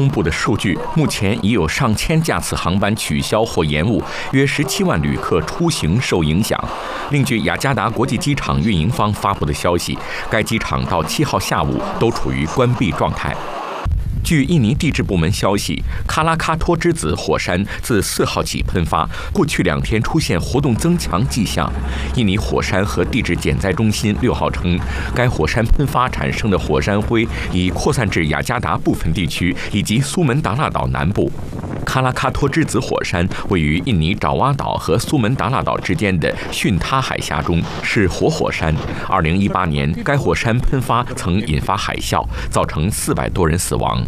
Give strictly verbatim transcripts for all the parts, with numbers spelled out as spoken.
公布的数据，目前已有上千架次航班取消或延误，约十七万旅客出行受影响。另据雅加达国际机场运营方发布的消息，该机场到七号下午都处于关闭状态。据印尼地质部门消息，喀拉喀托之子火山自四号起喷发，过去两天出现活动增强迹象。印尼火山和地质减灾中心六号称，该火山喷发产生的火山灰已扩散至雅加达部分地区以及苏门答腊岛南部。喀拉喀托之子火山位于印尼爪哇岛和苏门答腊岛之间的巽他海峡中，是活火山。二零一八年，该火山喷发曾引发海啸，造成四百多人死亡。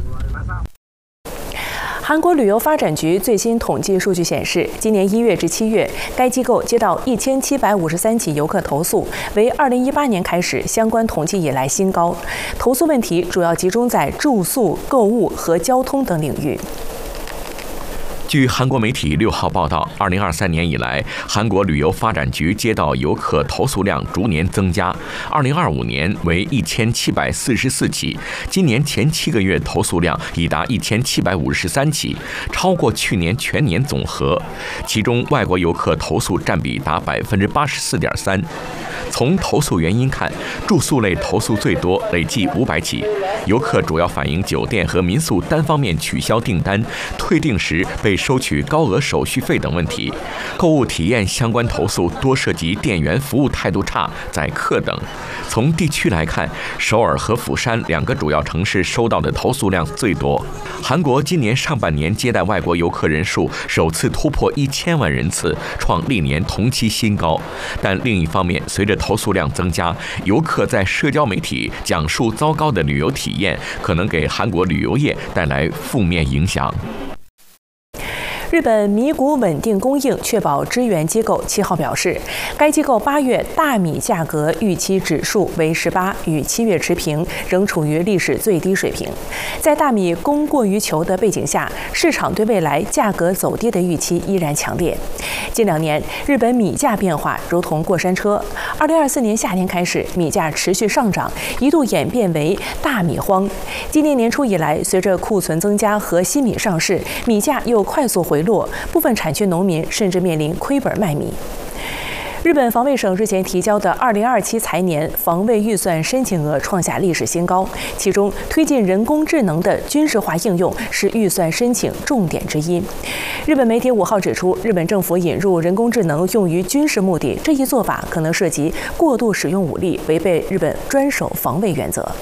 韩国旅游发展局最新统计数据显示，今年一月至七月，该机构接到一千七百五十三起游客投诉，为二零一八年开始相关统计以来新高。投诉问题主要集中在住宿、购物和交通等领域。 据韩国媒体六号报道，二零二三年以来，韩国旅游发展局接到游客投诉量逐年增加，二零二五年为一千七百四十四起，今年前七个月投诉量已达一千七百五十三起，超过去年全年总和。其中，外国游客投诉占比达百分之八十四点三。从投诉原因看，住宿类投诉最多，累计五百起。游客主要反映酒店和民宿单方面取消订单、退订时被收取高额手续费等问题。购物体验相关投诉多涉及店员服务态度差、宰客等。从地区来看，首尔和釜山两个主要城市收到的投诉量最多。韩国今年上半年接待外国游客人数首次突破一千万人次，创历年同期新高。但另一方面，随着投诉量增加，游客在社交媒体讲述糟糕的旅游体验，可能给韩国旅游业带来负面影响。 日本米谷稳定供应确保支援机构七号表示，该机构八月大米价格预期指数为十八，与七月持平，仍处于历史最低水平。在大米供过于求的背景下，市场对未来价格走低的预期依然强烈。近两年，日本米价变化如同过山车。二零二四年夏天开始，米价持续上涨，一度演变为大米荒。今年年初以来，随着库存增加和新米上市，米价又快速回落，部分产区农民甚至面临亏本卖米。日本防卫省日前提交的二零二七财年防卫预算申请额创下历史新高，其中推进人工智能的军事化应用是预算申请重点之一。日本媒体五号指出，日本政府引入人工智能用于军事目的，这一做法可能涉及过度使用武力，违背日本专守防卫原则。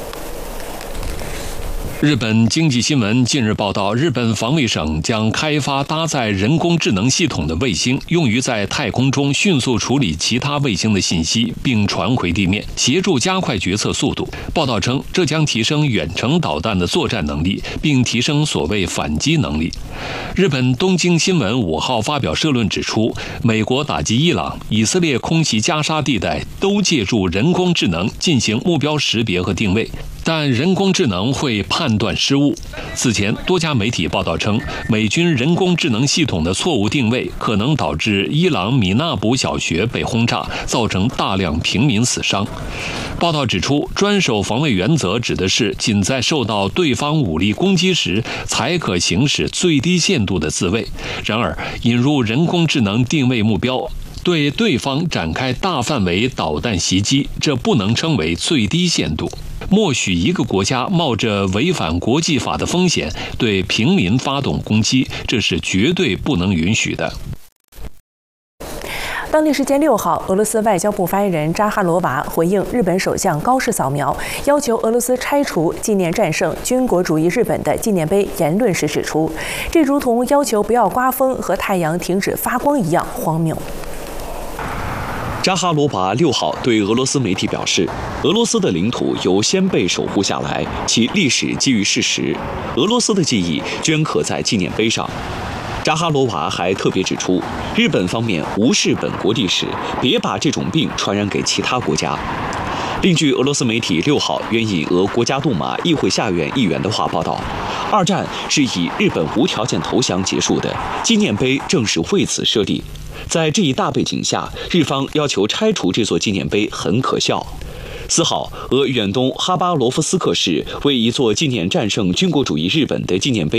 日本经济新闻近日报道，日本防卫省将开发搭载人工智能系统的卫星，用于在太空中迅速处理其他卫星的信息，并传回地面，协助加快决策速度。报道称，这将提升远程导弹的作战能力，并提升所谓反击能力。日本东京新闻五号发表社论指出，美国打击伊朗、以色列空袭加沙地带都借助人工智能进行目标识别和定位，但人工智能会判断失误。此前，多家媒体报道称，美军人工智能系统的错误定位可能导致伊朗米纳卜小学被轰炸，造成大量平民死伤。报道指出，专守防卫原则指的是仅在受到对方武力攻击时才可行使最低限度的自卫。然而，引入人工智能定位目标，对对方展开大范围导弹袭击，这不能称为最低限度。默许一个国家冒着违反国际法的风险对平民发动攻击，这是绝对不能允许的。 当地时间六号，俄罗斯外交部发言人扎哈罗娃回应日本首相高市扫描要求俄罗斯拆除纪念战胜军国主义日本的纪念碑言论时指出，这如同要求不要刮风和太阳停止发光一样荒谬。 扎哈罗娃六号对俄罗斯媒体表示，俄罗斯的领土由先辈守护下来，其历史基于事实，俄罗斯的记忆镌刻在纪念碑上。扎哈罗娃还特别指出，日本方面无视本国历史，别把这种病传染给其他国家。另据俄罗斯媒体六号援引俄国家杜马议会下院议员的话报道，二战是以日本无条件投降结束的，纪念碑正是为此设立。在这一大背景下，日方要求拆除这座纪念碑很可笑。四号，俄远东哈巴罗夫斯克市为一座纪念战胜军国主义日本的纪念碑